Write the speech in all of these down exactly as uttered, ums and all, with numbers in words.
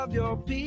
Gear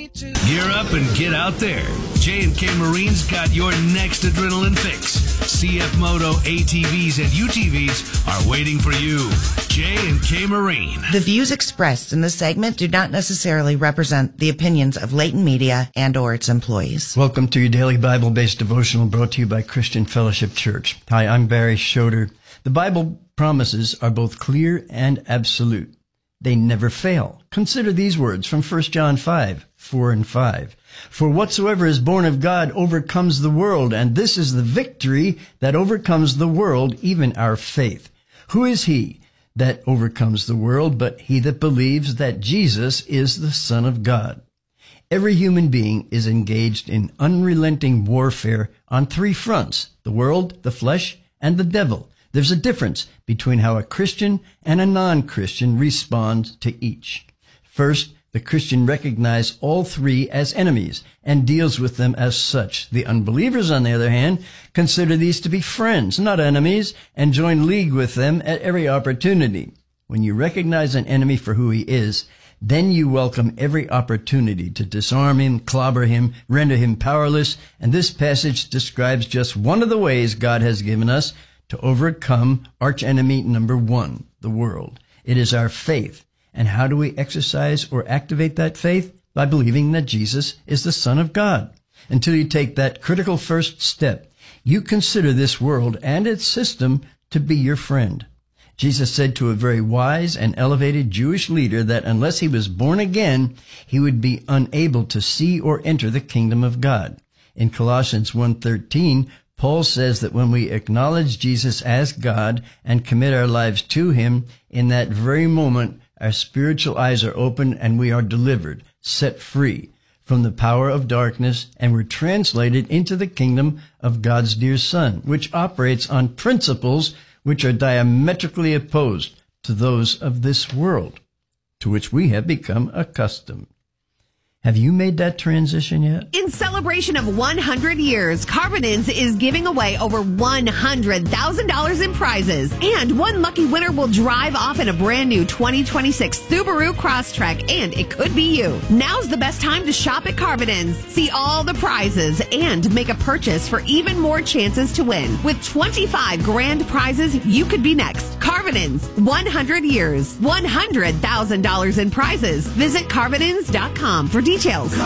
up and get out there. J and K Marine's got your next adrenaline fix. C F Moto A T Vs and U T Vs are waiting for you. J and K Marine. The views expressed in this segment do not necessarily represent the opinions of Leighton Media and or its employees. Welcome to your daily Bible-based devotional brought to you by Christian Fellowship Church. Hi, I'm Barry Schroeder. The Bible promises are both clear and absolute. They never fail. Consider these words from First John five, four and five. For whatsoever is born of God overcomes the world, and this is the victory that overcomes the world, even our faith. Who is he that overcomes the world but he that believes that Jesus is the Son of God? Every human being is engaged in unrelenting warfare on three fronts: the world, the flesh, and the devil. There's a difference between how a Christian and a non-Christian respond to each. First, the Christian recognizes all three as enemies and deals with them as such. The unbelievers, on the other hand, consider these to be friends, not enemies, and join league with them at every opportunity. When you recognize an enemy for who he is, then you welcome every opportunity to disarm him, clobber him, render him powerless, and this passage describes just one of the ways God has given us to overcome archenemy number one, the world. It is our faith. And how do we exercise or activate that faith? By believing that Jesus is the Son of God. Until you take that critical first step, you consider this world and its system to be your friend. Jesus said to a very wise and elevated Jewish leader that unless he was born again, he would be unable to see or enter the kingdom of God. In Colossians one thirteen, Paul says that when we acknowledge Jesus as God and commit our lives to him, in that very moment, our spiritual eyes are opened and we are delivered, set free from the power of darkness, and we're translated into the kingdom of God's dear Son, which operates on principles which are diametrically opposed to those of this world, to which we have become accustomed. Have you made that transition yet? In celebration of one hundred years, Carbonins is giving away over one hundred thousand dollars in prizes. And one lucky winner will drive off in a brand new twenty twenty-six Subaru Crosstrek, and it could be you. Now's the best time to shop at Carbonins. See all the prizes and make a purchase for even more chances to win. With twenty-five grand prizes, you could be next. Carbonins, one hundred years, one hundred thousand dollars in prizes. Visit Carbonins dot com for details. Details.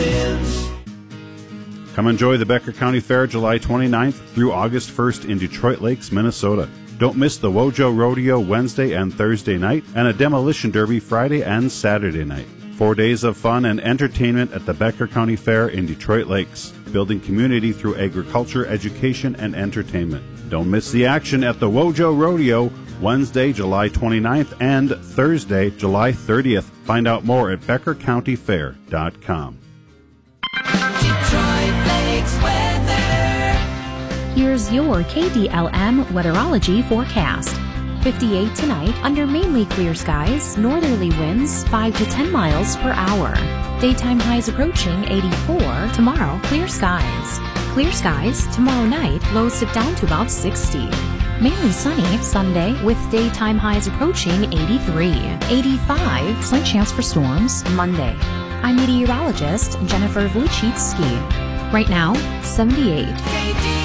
Come enjoy the Becker County Fair July twenty-ninth through August first in Detroit Lakes, Minnesota. Don't miss the Wojo Rodeo Wednesday and Thursday night and a demolition derby Friday and Saturday night. Four days of fun and entertainment at the Becker County Fair in Detroit Lakes, building community through agriculture, education, and entertainment. Don't miss the action at the Wojo Rodeo Wednesday, July twenty-ninth and Thursday, July thirtieth. Find out more at becker county fair dot com. Detroit Lakes weather. Here's your K D L M weatherology forecast. fifty-eight tonight under mainly clear skies, northerly winds five to ten miles per hour. Daytime highs approaching eighty-four. Tomorrow, clear skies. Clear skies tomorrow night, lows dip down to about sixty. Mainly sunny Sunday with daytime highs approaching eighty-three. eighty-five, slight chance for storms Monday. I'm meteorologist Jennifer Vujicki. Right now, seventy-eight.